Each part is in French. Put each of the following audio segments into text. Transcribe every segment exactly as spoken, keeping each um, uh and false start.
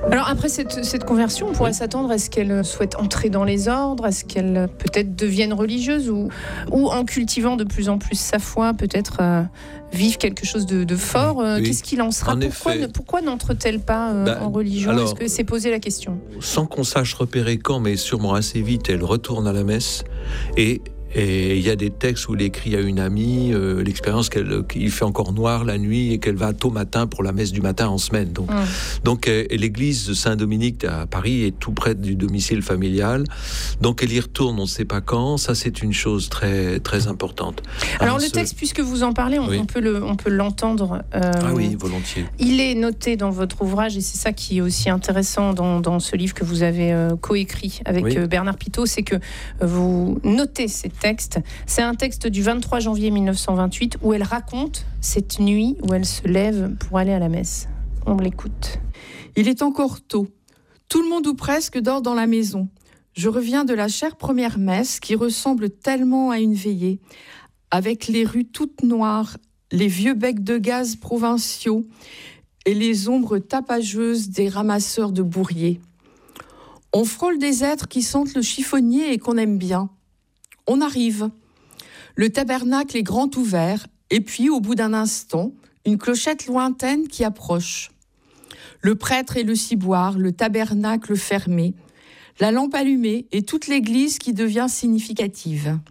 Alors après cette, cette conversion, on pourrait oui. s'attendre à ce qu'elle souhaite entrer dans les ordres, à ce qu'elle peut-être devienne religieuse ou, ou en cultivant de plus en plus sa foi, peut-être euh, vivre quelque chose de, de fort. Euh, oui. Qu'est-ce qu'il en sera ? en Pourquoi, ne, pourquoi n'entre-t-elle pas euh, bah, en religion ? alors, Est-ce que c'est posé la question ? Sans qu'on sache repérer quand, mais sûrement assez vite, elle retourne à la messe et Et il y a des textes où il écrit à une amie euh, l'expérience qu'elle, qu'il fait encore noir la nuit et qu'elle va tôt matin pour la messe du matin en semaine. Donc, mmh. donc euh, l'église de Saint-Dominique à Paris est tout près du domicile familial. Donc elle y retourne, on ne sait pas quand. Ça, c'est une chose très, très importante. Alors hein, le ce... texte, puisque vous en parlez, on, oui. on, peut, le, on peut l'entendre. Euh, ah oui, volontiers. Il est noté dans votre ouvrage et c'est ça qui est aussi intéressant dans, dans ce livre que vous avez euh, coécrit avec oui. euh, Bernard Pitault, c'est que euh, vous notez ces texte. C'est un texte du vingt-trois janvier mille neuf cent vingt-huit où elle raconte cette nuit où elle se lève pour aller à la messe. On l'écoute. Il est encore tôt. Tout le monde ou presque dort dans la maison. Je reviens de la chère première messe qui ressemble tellement à une veillée, avec les rues toutes noires, les vieux becs de gaz provinciaux et les ombres tapageuses des ramasseurs de bourriers. On frôle des êtres qui sentent le chiffonnier et qu'on aime bien. On arrive. Le tabernacle est grand ouvert, et puis, au bout d'un instant, une clochette lointaine qui approche. Le prêtre et le ciboire, le tabernacle fermé, la lampe allumée et toute l'église qui devient significative.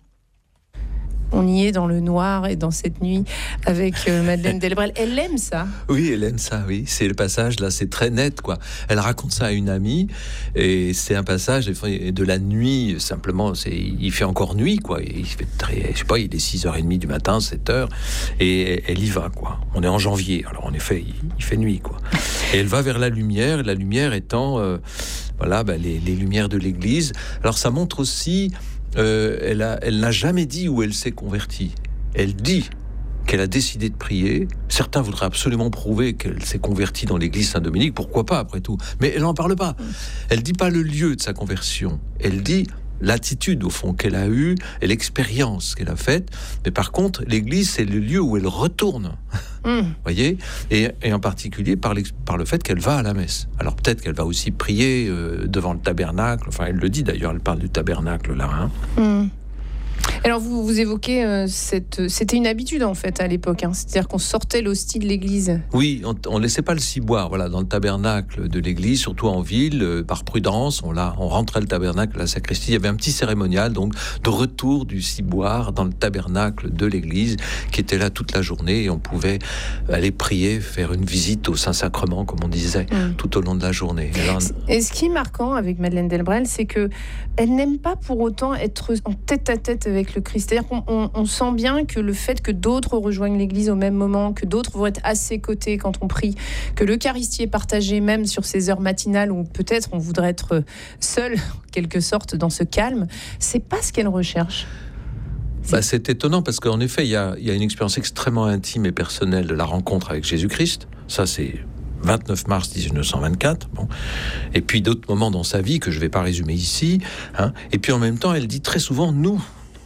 On y est dans le noir et dans cette nuit avec euh, Madeleine Delbrel. Elle aime ça. Oui, elle aime ça, oui. C'est le passage, là, c'est très net, quoi. Elle raconte ça à une amie et c'est un passage de la nuit, simplement, c'est, il fait encore nuit, quoi. Il fait très, je sais pas, il est six heures trente du matin, sept heures, et elle y va, quoi. On est en janvier, alors en effet, il, il fait nuit, quoi. Et elle va vers la lumière, la lumière étant, euh, voilà, bah, les, les lumières de l'église. Alors ça montre aussi... Euh, elle, a, elle n'a jamais dit où elle s'est convertie. Elle dit qu'elle a décidé de prier. Certains voudraient absolument prouver qu'elle s'est convertie dans l'église Saint-Dominique. Pourquoi pas, après tout ? Mais elle n'en parle pas. Elle ne dit pas le lieu de sa conversion. Elle dit l'attitude, au fond, qu'elle a eue et l'expérience qu'elle a faite. Mais par contre, l'église, c'est le lieu où elle retourne. Mmh. Voyez, et, et en particulier par, par le fait qu'elle va à la messe. Alors peut-être qu'elle va aussi prier euh, devant le tabernacle. Enfin, elle le dit d'ailleurs, elle parle du tabernacle là. Hein. Mmh. Alors vous, vous évoquez euh, cette, c'était une habitude en fait à l'époque, hein. C'est-à-dire qu'on sortait l'hostie de l'église. Oui, on ne laissait pas le ciboire, voilà, dans le tabernacle de l'église, surtout en ville, euh, par prudence, on, l'a, on rentrait le tabernacle à la sacristie, il y avait un petit cérémonial donc de retour du ciboire dans le tabernacle de l'église qui était là toute la journée et on pouvait aller prier, faire une visite au Saint-Sacrement comme on disait, mmh. tout au long de la journée. Et, là, on... et ce qui est marquant avec Madeleine Delbrel, c'est que elle n'aime pas pour autant être en tête-à-tête avec le Christ. C'est-à-dire qu'on on, on sent bien que le fait que d'autres rejoignent l'Église au même moment, que d'autres vont être à ses côtés quand on prie, que l'Eucharistie est partagée même sur ces heures matinales où peut-être on voudrait être seul, en quelque sorte, dans ce calme, c'est pas ce qu'elle recherche. C'est... Bah, c'est étonnant parce qu'en effet, il y a, y a une expérience extrêmement intime et personnelle de la rencontre avec Jésus-Christ. Ça, c'est vingt-neuf mars dix-neuf cent vingt-quatre, bon. Et puis d'autres moments dans sa vie que je ne vais pas résumer ici, hein. Et puis en même temps, elle dit très souvent « nous ».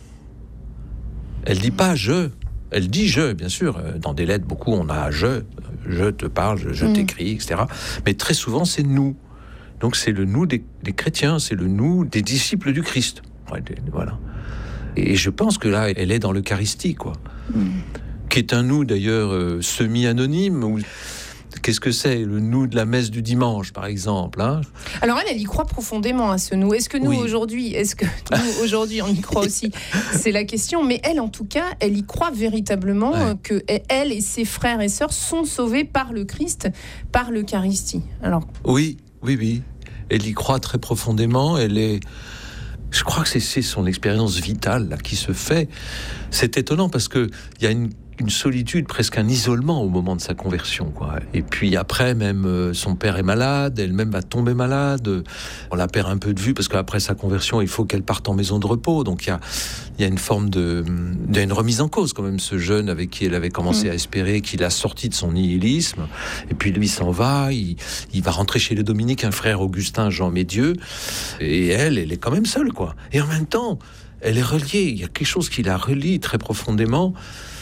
Elle dit pas « je ». Elle dit « je », bien sûr. Dans des lettres, beaucoup, on a « je »,« je te parle »,« je, je t'écris », et cetera. Mais très souvent, c'est « nous ». Donc c'est le « nous » des, des chrétiens, c'est le « nous » des disciples du Christ. Voilà. Et je pense que là, elle est dans l'Eucharistie, quoi. Mm. Qui est un « nous », d'ailleurs, euh, semi-anonyme, ou... Qu'est-ce que c'est, le nous de la messe du dimanche, par exemple, hein ? Alors elle, elle y croit profondément à ce nous. Est-ce que nous, oui. aujourd'hui, est-ce que nous, aujourd'hui, on y croit aussi ? C'est la question. Mais elle, en tout cas, elle y croit véritablement ouais. que elle et ses frères et sœurs sont sauvés par le Christ, par l'Eucharistie. Alors... Oui, oui, oui. Elle y croit très profondément. Elle est... Je crois que c'est, c'est son expérience vitale là, qui se fait. C'est étonnant parce qu'il y a une une solitude, presque un isolement au moment de sa conversion, quoi. Et puis après, même euh, son père est malade, elle-même va tomber malade, on la perd un peu de vue parce qu'après sa conversion, il faut qu'elle parte en maison de repos. Donc il y a, il y a une forme de, il y a une remise en cause quand même, ce jeune avec qui elle avait commencé mmh. à espérer, qu'il l'a sorti de son nihilisme. Et puis lui s'en va, il, il va rentrer chez les Dominicains, frère Augustin Jean Médieu, et elle, elle est quand même seule, quoi. Et en même temps, elle est reliée. Il y a quelque chose qui la relie très profondément.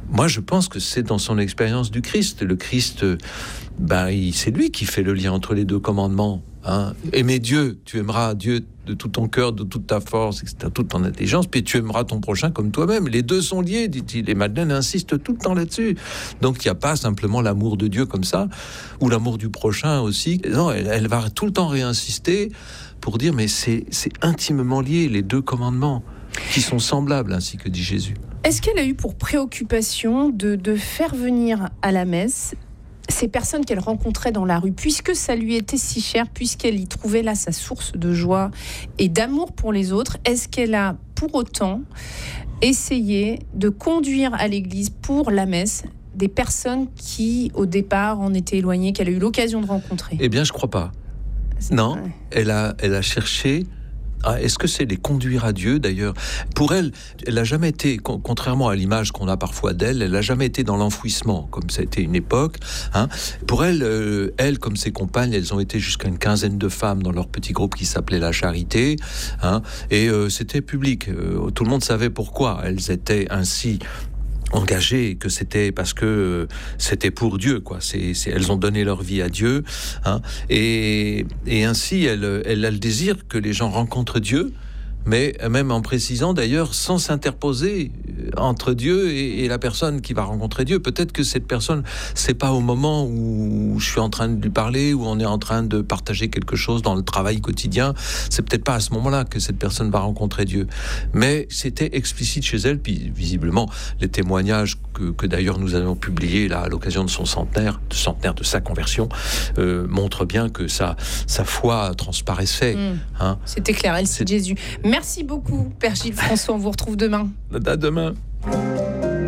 moi, je pense que c'est dans son expérience du Christ. Le Christ, ben, il, c'est lui qui fait le lien entre les deux commandements. Hein. Aimer Dieu, tu aimeras Dieu de tout ton cœur, de toute ta force, et cetera, toute ton intelligence, puis tu aimeras ton prochain comme toi-même. Les deux sont liés, dit-il. Et Madeleine insiste tout le temps là-dessus. Donc, il n'y a pas simplement l'amour de Dieu comme ça, ou l'amour du prochain aussi. Non, elle, elle va tout le temps réinsister pour dire, mais c'est, c'est intimement lié, les deux commandements, qui sont semblables, ainsi que dit Jésus. Est-ce qu'elle a eu pour préoccupation de, de faire venir à la messe ces personnes qu'elle rencontrait dans la rue, puisque ça lui était si cher, puisqu'elle y trouvait là sa source de joie et d'amour pour les autres? Est-ce qu'elle a pour autant essayé de conduire à l'église pour la messe des personnes qui, au départ, en étaient éloignées, qu'elle a eu l'occasion de rencontrer? Eh bien, je crois pas. C'est non, vrai. elle a, elle a cherché... Ah, est-ce que c'est les conduire à Dieu, d'ailleurs? Pour elle, elle n'a jamais été, contrairement à l'image qu'on a parfois d'elle, elle n'a jamais été dans l'enfouissement, comme ça a été une époque. Hein. Pour elle, euh, elle, comme ses compagnes, elles ont été jusqu'à une quinzaine de femmes dans leur petit groupe qui s'appelait La Charité. Hein, et euh, c'était public. Euh, tout le monde savait pourquoi elles étaient ainsi engagées, que c'était parce que euh, c'était pour Dieu, quoi. C'est, c'est, elles ont donné leur vie à Dieu, hein, et, et ainsi elle, elle a le désir que les gens rencontrent Dieu, mais même en précisant d'ailleurs sans s'interposer entre Dieu et, et la personne qui va rencontrer Dieu. Peut-être que cette personne, c'est pas au moment où je suis en train de lui parler, où on est en train de partager quelque chose dans le travail quotidien, c'est peut-être pas à ce moment-là que cette personne va rencontrer Dieu. Mais c'était explicite chez elle, puis visiblement les témoignages que, que d'ailleurs nous avons publiés là à l'occasion de son centenaire, de centenaire de sa conversion, euh, montrent bien que sa, sa foi transparaissait. Mmh. Hein. C'était clair, elle c'est Jésus. Merci beaucoup, Père Gilles François. On vous retrouve demain. À demain.